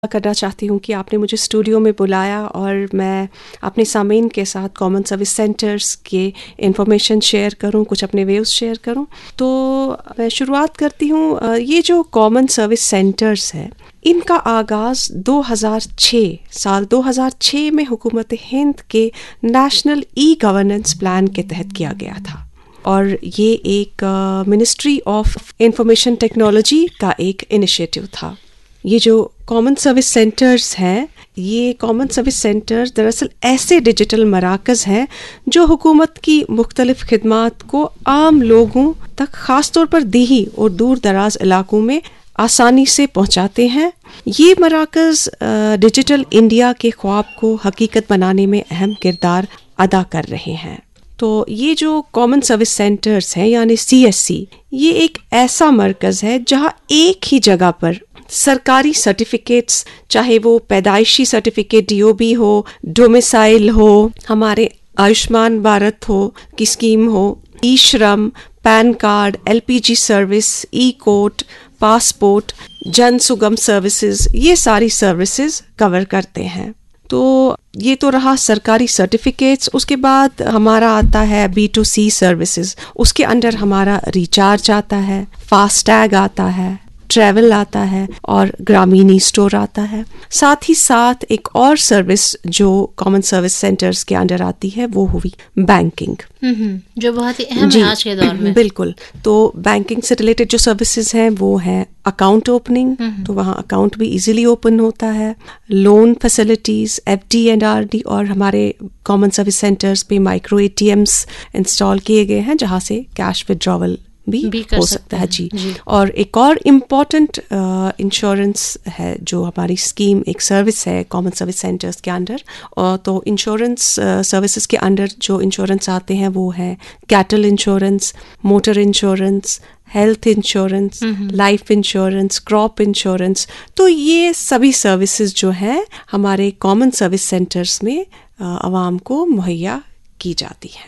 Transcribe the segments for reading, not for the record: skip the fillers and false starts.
کرنا چاہتی ہوں کہ آپ نے مجھے اسٹوڈیو میں بلایا اور میں اپنے سامعین کے ساتھ کامن سروس سینٹرز کے انفارمیشن شیئر کروں، کچھ اپنے ویوز شیئر کروں. تو میں شروعات کرتی ہوں. یہ جو کامن سروس سینٹرز ہے ان کا آغاز 2006 میں حکومت ہند کے نیشنل ای گورننس پلان کے تحت کیا گیا تھا، اور یہ ایک منسٹری آف انفارمیشن ٹیکنالوجی کا ایک انیشیٹو تھا. یہ جو کامن سروس سینٹرز ہیں، یہ کامن سروس سینٹرز دراصل ایسے ڈیجیٹل مراکز ہیں جو حکومت کی مختلف خدمات کو عام لوگوں تک خاص طور پر دیہی اور دور دراز علاقوں میں آسانی سے پہنچاتے ہیں. یہ مراکز ڈیجیٹل انڈیا کے خواب کو حقیقت بنانے میں اہم کردار ادا کر رہے ہیں. تو یہ جو کامن سروس سینٹرز ہیں یعنی CSC، یہ ایک ایسا مرکز ہے جہاں ایک ہی جگہ پر سرکاری سرٹیفکیٹس، چاہے وہ پیدائشی سرٹیفکیٹ DOB ہو، ڈومیسائل ہو، ہمارے آیوشمان بھارت ہو کی اسکیم ہو، ای شرم، پین کارڈ، LPG سروس، ای کوٹ، پاسپورٹ، جن سگم سروسز، یہ ساری سروسز کور کرتے ہیں. تو یہ تو رہا سرکاری سرٹیفکیٹس. اس کے بعد ہمارا آتا ہے B2C سروسز. اس کے انڈر ہمارا ریچارج آتا ہے، فاسٹیگ آتا ہے، ٹریول آتا ہے اور گرامینی اسٹور آتا ہے. ساتھ ہی ساتھ ایک اور سروس جو کامن سروس سینٹرز کے انڈر آتی ہے وہ ہوئی بینکنگ، جو بہت ہی اہم ہے آج کے دور میں. بالکل. تو بینکنگ سے ریلیٹڈ جو سروسز ہیں وہ ہیں اکاؤنٹ اوپننگ، تو وہاں اکاؤنٹ بھی ایزیلی اوپن ہوتا ہے، loan facilities, FD and RD، اور ہمارے کامن سروس سینٹرز پہ مائکرو ATMs انسٹال کیے گئے ہیں جہاں سے کیش ودرول بھی ہو سکتا ہے. جی. اور ایک اور امپورٹنٹ انشورنس ہے جو ہماری اسکیم، ایک سروس ہے کامن سروس سینٹرز کے انڈر. تو انشورنس سروسز کے انڈر جو انشورنس آتے ہیں وہ ہے Cattell insurance, motor insurance, health insurance, life insurance, crop insurance. تو یہ سبھی سروسز جو ہیں ہمارے کامن سروس سینٹرز میں عوام کو مہیا کی جاتی ہیں.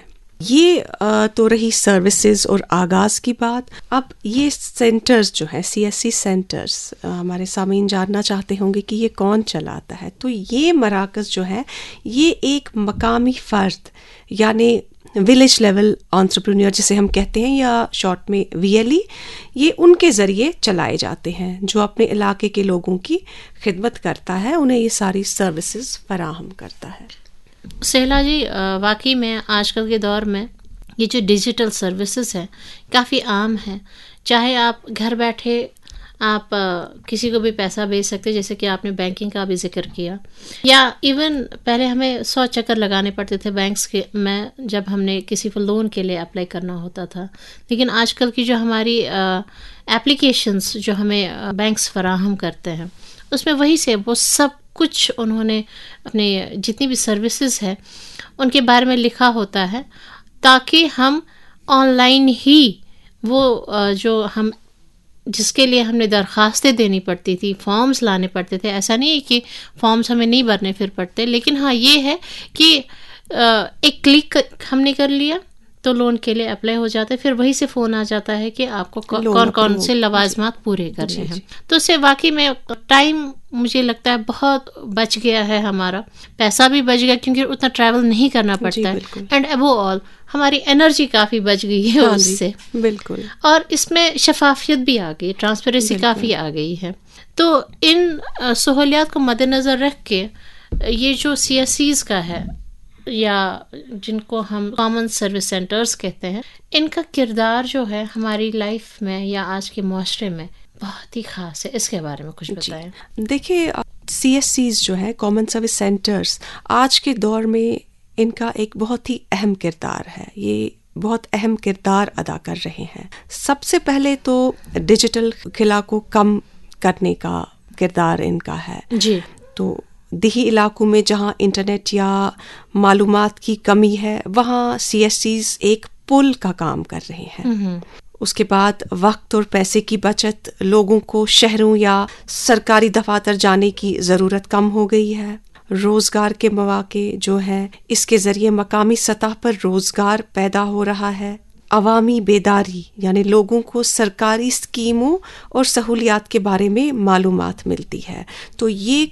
یہ تو رہی سروسز اور آغاز کی بات. اب یہ سینٹرز جو ہیں CSC سینٹرز، ہمارے سامعین جاننا چاہتے ہوں گے کہ یہ کون چلاتا ہے. تو یہ مراکز جو ہے یہ ایک مقامی فرد یعنی ولیج لیول انٹرپرینور جسے ہم کہتے ہیں یا شارٹ میں VLE، یہ ان کے ذریعے چلائے جاتے ہیں جو اپنے علاقے کے لوگوں کی خدمت کرتا ہے، انہیں یہ ساری سروسز فراہم کرتا ہے. سہیلا جی، واقعی میں آج کل کے دور میں یہ جو ڈیجیٹل سروسز ہیں کافی عام ہیں. چاہے آپ گھر بیٹھے آپ کسی کو بھی پیسہ بھیج سکتے، جیسے کہ آپ نے بینکنگ کا بھی ذکر کیا، یا ایون پہلے ہمیں 100 چکر لگانے پڑتے تھے بینکس کے میں جب ہم نے کسی کو لون کے لیے اپلائی کرنا ہوتا تھا. لیکن آج کل کی جو ہماری ایپلیکیشنس جو ہمیں بینکس فراہم کرتے ہیں اس میں وہی سے وہ سب کچھ انہوں نے اپنے جتنی بھی سروسز ہیں ان کے بارے میں لکھا ہوتا ہے، تاکہ ہم آن لائن ہی وہ جو ہم جس کے لیے ہم نے درخواستیں دینی پڑتی تھی، فارمز لانے پڑتے تھے. ایسا نہیں ہے کہ فارمز ہمیں نہیں بھرنے پھر پڑتے، لیکن ہاں یہ ہے کہ ایک کلک ہم نے کر لیا تو لون کے لیے اپلائی ہو جاتا ہے. پھر وہی سے فون آ جاتا ہے کہ آپ کو کون کون سے لوازمات پورے کرنے ہیں. تو اس سے واقعی میں ٹائم مجھے لگتا ہے بہت بچ گیا ہے، ہمارا پیسہ بھی بچ گیا کیونکہ اتنا ٹریول نہیں کرنا پڑتا ہے، اینڈ ابو آل ہماری انرجی کافی بچ گئی ہے اس سے. بالکل. اور اس میں شفافیت بھی آ گئی، ٹرانسپیرنسی کافی آ گئی ہے. تو ان سہولیات کو مد نظر رکھ کے یہ جو CSCs کا ہے یا جن کو ہم کامن سروس سینٹرز کہتے ہیں، ان کا کردار جو ہے ہماری لائف میں یا آج کے معاشرے میں بہت ہی خاص ہے. اس کے بارے میں کچھ بتائیں. دیکھیے CSCs جو ہے کامن سروس سینٹرز آج کے دور میں ان کا ایک بہت ہی اہم کردار ہے، یہ بہت اہم کردار ادا کر رہے ہیں. سب سے پہلے تو ڈیجیٹل خلا کو کم کرنے کا کردار ان کا ہے. جی. تو دیہی علاقوں میں جہاں انٹرنیٹ یا معلومات کی کمی ہے وہاں CSCs ایک پل کا کام کر رہے ہیں. اس کے بعد وقت اور پیسے کی بچت، لوگوں کو شہروں یا سرکاری دفاتر جانے کی ضرورت کم ہو گئی ہے. روزگار کے مواقع جو ہیں اس کے ذریعے مقامی سطح پر روزگار پیدا ہو رہا ہے. عوامی بیداری یعنی لوگوں کو سرکاری اسکیموں اور سہولیات کے بارے میں معلومات ملتی ہے. تو یہ